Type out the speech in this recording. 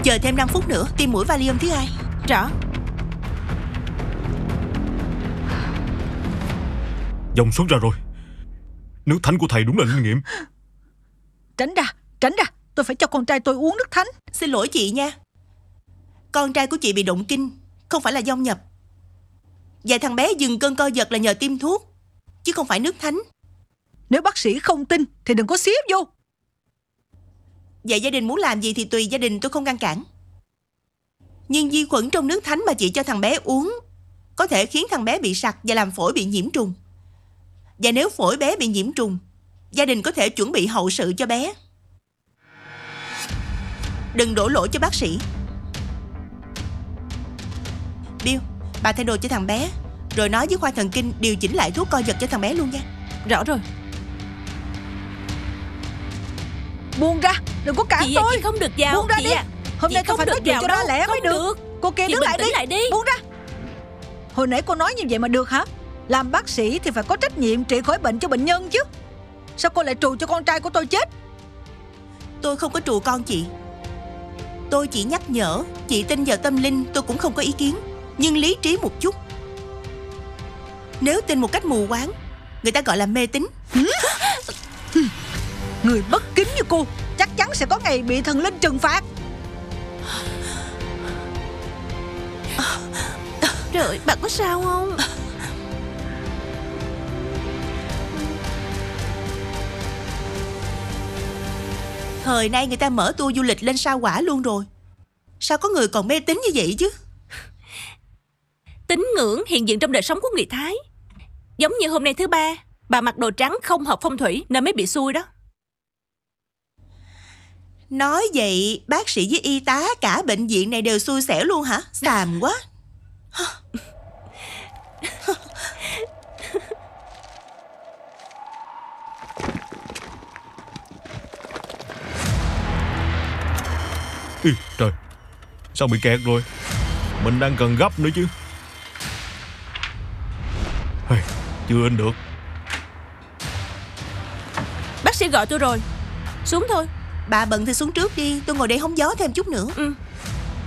Chờ thêm 5 phút nữa tiêm mũi Valium thứ 2. Rõ. Dòng xuất ra rồi. Nước thánh của thầy đúng là linh nghiệm. Tránh ra, tôi phải cho con trai tôi uống nước thánh. Xin lỗi chị nha. Con trai của chị bị động kinh, không phải là vong nhập. Và thằng bé dừng cơn co giật là nhờ tiêm thuốc, chứ không phải nước thánh. Nếu bác sĩ không tin thì đừng có xía vô. Vậy gia đình muốn làm gì thì tùy gia đình, tôi không ngăn cản. Nhưng vi khuẩn trong nước thánh mà chị cho thằng bé uống có thể khiến thằng bé bị sặc và làm phổi bị nhiễm trùng. Và nếu phổi bé bị nhiễm trùng, gia đình có thể chuẩn bị hậu sự cho bé. Đừng đổ lỗi cho bác sĩ. Bill, bà thay đồ cho thằng bé, rồi nói với khoa thần kinh điều chỉnh lại thuốc co giật cho thằng bé luôn nha. Rõ rồi. Buông ra, đừng có cản Chị tôi. Chị không được vào. Buông ra Chị đi. Hôm chị nay tôi phải nói chuyện cho nó lẽ mới được. Cô kia đứng lại đi. Buông ra. Hồi nãy cô nói như vậy mà được hả? Làm bác sĩ thì phải có trách nhiệm trị khỏi bệnh cho bệnh nhân chứ. Sao cô lại trù cho con trai của tôi chết? Tôi không có trù con chị. Tôi chỉ nhắc nhở. Chị tin vào tâm linh tôi cũng không có ý kiến, nhưng lý trí một chút. Nếu tin một cách mù quáng, người ta gọi là mê tín. Người bất kính như cô chắc chắn sẽ có ngày bị thần linh trừng phạt. Trời ơi, bà có sao không? Thời nay người ta mở tour du lịch lên sao Hỏa luôn rồi. Sao có người còn mê tín như vậy chứ? Tín ngưỡng hiện diện trong đời sống của người Thái. Giống như hôm nay thứ ba, bà mặc đồ trắng không hợp phong thủy nên mới bị xui đó. Nói vậy bác sĩ với y tá cả bệnh viện này đều xui xẻo luôn hả? Xàm quá. Ý, trời, sao bị kẹt rồi? Mình đang cần gấp nữa chứ. Chưa in được. Bác sĩ gọi tôi rồi. Xuống thôi. Bà bận thì xuống trước đi, tôi ngồi đây hóng gió thêm chút nữa.